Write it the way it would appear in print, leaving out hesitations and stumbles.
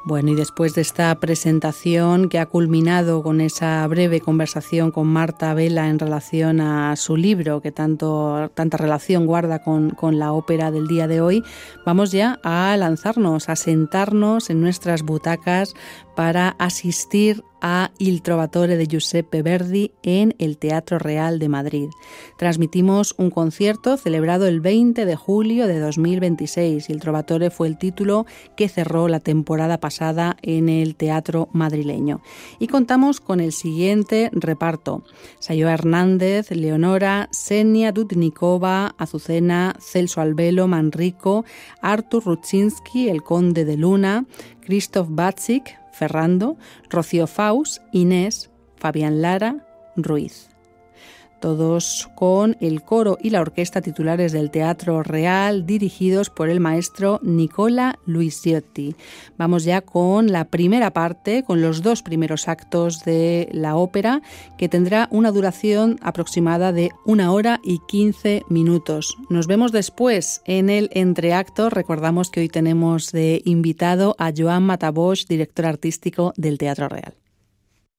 Bueno, y después de esta presentación que ha culminado con esa breve conversación con Marta Vela en relación a su libro, que tanta relación guarda con la ópera del día de hoy, vamos ya a lanzarnos, a sentarnos en nuestras butacas para asistir a Il Trovatore de Giuseppe Verdi en el Teatro Real de Madrid. Transmitimos un concierto celebrado el 20 de julio de 2026. Il Trovatore fue el título que cerró la temporada pasada en el teatro madrileño. Y contamos con el siguiente reparto: Sayoa Hernández, Leonora, Senia Dudnikova, Azucena, Celso Albelo, Manrico, Artur Rutschinski, el Conde de Luna, Krzysztof Batzik, Ferrando, Rocío Faus, Inés, Fabián Lara, Ruiz. Todos con el coro y la orquesta titulares del Teatro Real, dirigidos por el maestro Nicola Luisiotti. Vamos ya con la primera parte, con los 2 primeros actos de la ópera, que tendrá una duración aproximada de 1 hora y 15 minutos. Nos vemos después en el entreacto. Recordamos que hoy tenemos de invitado a Joan Matabosch, director artístico del Teatro Real.